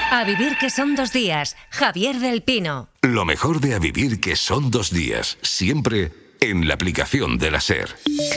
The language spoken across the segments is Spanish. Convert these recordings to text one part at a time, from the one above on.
A vivir que son 2 días. Javier del Pino. Lo mejor de A vivir que son 2 días. Siempre en la aplicación de la SER.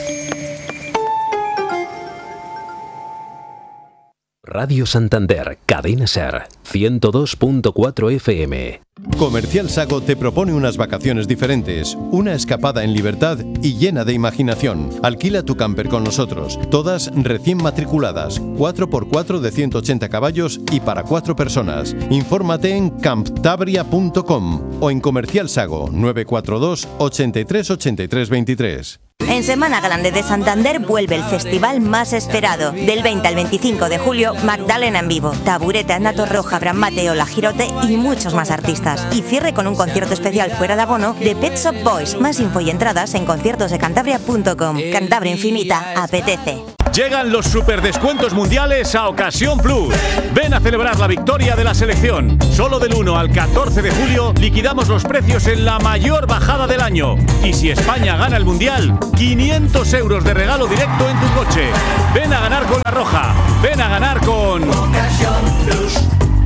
Radio Santander, Cadena SER, 102.4 FM. Comercial Sago te propone unas vacaciones diferentes, una escapada en libertad y llena de imaginación. Alquila tu camper con nosotros, todas recién matriculadas, 4x4 de 180 caballos y para 4 personas. Infórmate en camptabria.com o en Comercial Sago 942 83 83 23. En Semana Grande de Santander vuelve el festival más esperado. Del 20 al 25 de julio, Magdalena en vivo, Tabureta, Nato Roja, Abraham Mateo, La Girote y muchos más artistas. Y cierre con un concierto especial fuera de abono de Pet Shop Boys. Más info y entradas en conciertosdecantabria.com. Cantabria Infinita, apetece. Llegan los superdescuentos mundiales a Ocasión Plus. Ven a celebrar la victoria de la selección. Solo del 1 al 14 de julio liquidamos los precios en la mayor bajada del año. Y si España gana el mundial, 500 euros de regalo directo en tu coche. Ven a ganar con La Roja. Ven a ganar con Ocasión Plus.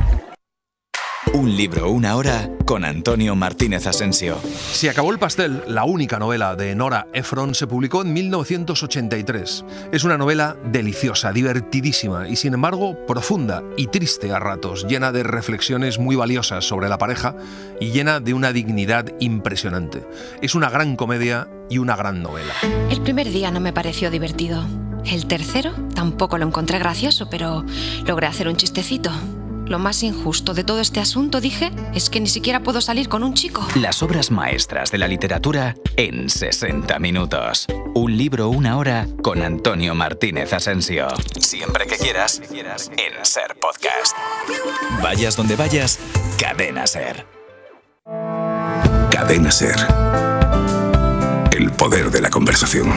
Un libro, una hora, con Antonio Martínez Asensio. Se acabó el pastel, la única novela de Nora Ephron, se publicó en 1983. Es una novela deliciosa, divertidísima y sin embargo profunda y triste a ratos, llena de reflexiones muy valiosas sobre la pareja y llena de una dignidad impresionante. Es una gran comedia y una gran novela. El primer día no me pareció divertido. El tercero tampoco lo encontré gracioso, pero logré hacer un chistecito. Lo más injusto de todo este asunto, dije, es que ni siquiera puedo salir con un chico. Las obras maestras de la literatura en 60 minutos. Un libro, una hora, con Antonio Martínez Asensio. Siempre que quieras, en SER Podcast. Vayas donde vayas, Cadena SER. Cadena SER. El poder de la conversación.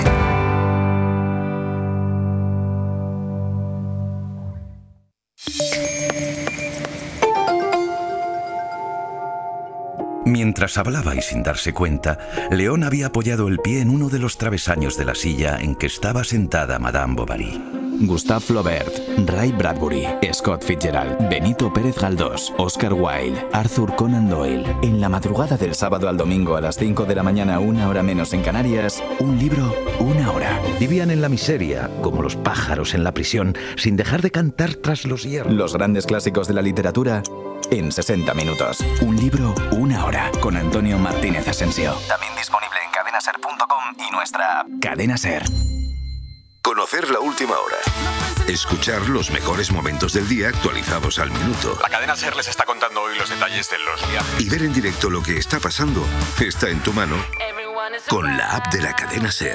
Mientras hablaba y sin darse cuenta, León había apoyado el pie en uno de los travesaños de la silla en que estaba sentada Madame Bovary. Gustave Flaubert, Ray Bradbury, Scott Fitzgerald, Benito Pérez Galdós, Oscar Wilde, Arthur Conan Doyle. En la madrugada del sábado al domingo a las 5 de la mañana, 1 hora menos en Canarias, un libro, una hora. Vivían en la miseria, como los pájaros en la prisión, sin dejar de cantar tras los hierros. Los grandes clásicos de la literatura en 60 minutos. Un libro, una hora, con Antonio Martínez Asensio. También disponible en cadenaser.com y nuestra app. Cadena SER. Conocer la última hora. Escuchar los mejores momentos del día actualizados al minuto. La Cadena SER les está contando hoy los detalles de los viajes. Y ver en directo lo que está pasando está en tu mano con la app de la Cadena SER.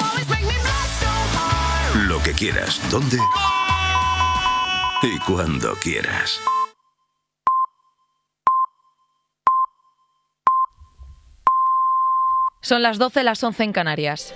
Lo que quieras, dónde y cuando quieras. Son las 12, las 11 en Canarias.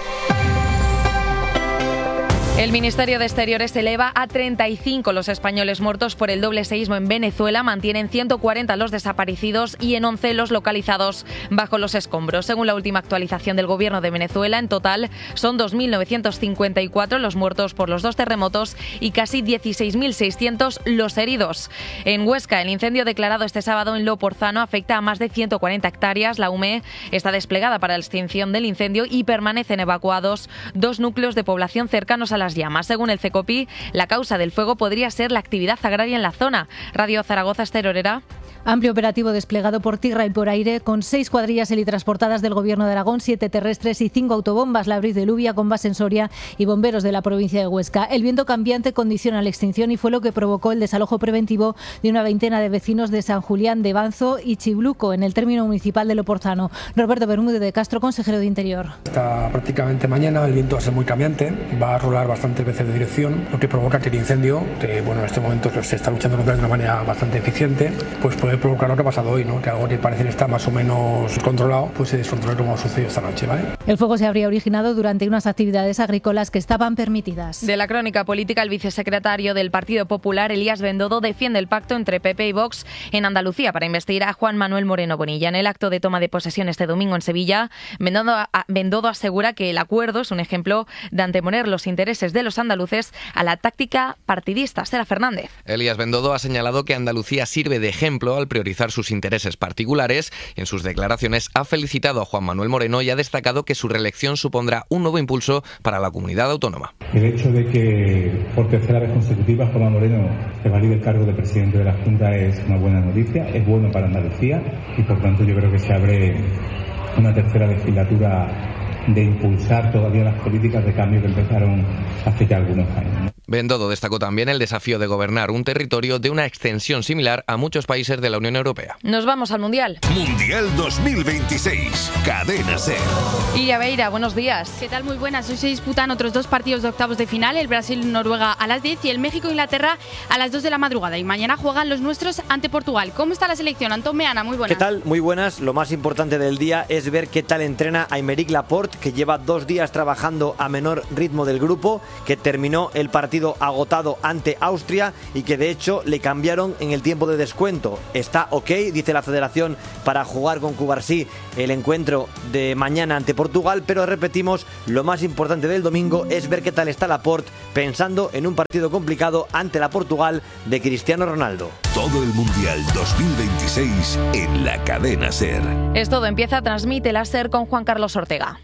El Ministerio de Exteriores eleva a 35 los españoles muertos por el doble seísmo en Venezuela, mantienen 140 los desaparecidos y en 11 los localizados bajo los escombros. Según la última actualización del Gobierno de Venezuela, en total son 2.954 los muertos por los 2 terremotos y casi 16.600 los heridos. En Huesca, el incendio declarado este sábado en Loporzano afecta a más de 140 hectáreas. La UME está desplegada para la extinción del incendio y permanecen evacuados 2 núcleos de población cercanos a las llamas. Según el CECOPI, la causa del fuego podría ser la actividad agraria en la zona. Radio Zaragoza, Esther Orera. Amplio operativo desplegado por tierra y por aire con 6 cuadrillas helitransportadas del Gobierno de Aragón, 7 terrestres y 5 autobombas, la Bris de Lubia con base en Soria y bomberos de la provincia de Huesca. El viento cambiante condiciona la extinción y fue lo que provocó el desalojo preventivo de una veintena de vecinos de San Julián de Banzo y Chibluco, en el término municipal de Loporzano. Roberto Bermúdez de Castro, consejero de Interior. Hasta prácticamente mañana el viento va a ser muy cambiante, va a rolar bastantes veces de dirección, lo que provoca que el incendio, que en este momento se está luchando contra de una manera bastante eficiente, pues puede puede provocar lo que ha pasado hoy, ¿no? Que algo que parece que está más o menos controlado, pues se descontrole como ha sucedido esta noche, ¿vale? El fuego se habría originado durante unas actividades agrícolas que estaban permitidas. De la crónica política, el vicesecretario del Partido Popular, Elías Bendodo, defiende el pacto entre PP y Vox en Andalucía para investigar a Juan Manuel Moreno Bonilla. En el acto de toma de posesión este domingo en Sevilla, Bendodo asegura que el acuerdo es un ejemplo de anteponer los intereses de los andaluces a la táctica partidista. Sara Fernández. Elías Bendodo ha señalado que Andalucía sirve de ejemplo al priorizar sus intereses particulares. En sus declaraciones ha felicitado a Juan Manuel Moreno y ha destacado que su reelección supondrá un nuevo impulso para la comunidad autónoma. El hecho de que por tercera vez consecutiva Juan Manuel Moreno se valide el cargo de presidente de la Junta es una buena noticia, es bueno para Andalucía y por tanto yo creo que se abre una tercera legislatura de impulsar todavía las políticas de cambio que empezaron hace ya algunos años. Bendodo destacó también el desafío de gobernar un territorio de una extensión similar a muchos países de la Unión Europea. Nos vamos al Mundial. Mundial 2026, Cadena SER. Y Aveira, buenos días. ¿Qué tal? Muy buenas. Hoy se disputan otros dos partidos de octavos de final, el Brasil-Noruega a las 10 y el México-Inglaterra a las 2 de la madrugada. Y mañana juegan los nuestros ante Portugal. ¿Cómo está la selección? Antón Meana, muy buenas. ¿Qué tal? Muy buenas. Lo más importante del día es ver qué tal entrena Aymeric Laporte, que lleva 2 días trabajando a menor ritmo del grupo, que terminó el partido agotado ante Austria y que de hecho le cambiaron en el tiempo de descuento. Está ok, dice la federación, para jugar con Cubarsí el encuentro de mañana ante Portugal, pero repetimos, lo más importante del domingo es ver qué tal está Laporte pensando en un partido complicado ante la Portugal de Cristiano Ronaldo. Todo el Mundial 2026 en la Cadena SER. Es todo, empieza Transmite la SER con Juan Carlos Ortega.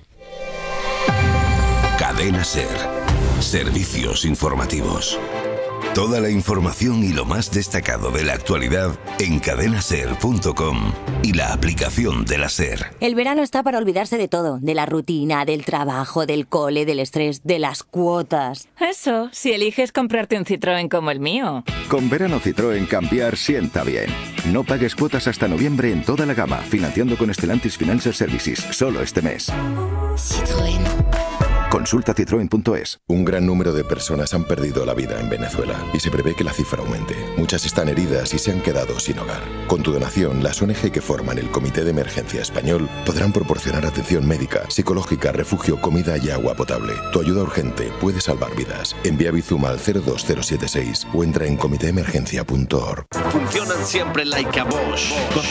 Cadena SER. Servicios informativos. Toda la información y lo más destacado de la actualidad en cadenaser.com y la aplicación de la SER. El verano está para olvidarse de todo, de la rutina, del trabajo, del cole, del estrés, de las cuotas. Eso, si eliges comprarte un Citroën como el mío. Con verano Citroën cambiar sienta bien. No pagues cuotas hasta noviembre en toda la gama, financiando con Stellantis Financial Services, solo este mes. Citroën. Consulta citroen.es. Un gran número de personas han perdido la vida en Venezuela y se prevé que la cifra aumente. Muchas están heridas y se han quedado sin hogar. Con tu donación, las ONG que forman el Comité de Emergencia Español podrán proporcionar atención médica, psicológica, refugio, comida y agua potable. Tu ayuda urgente puede salvar vidas. Envía Bizum al 02076 o entra en comitéemergencia.org. Funcionan siempre like a Bosch.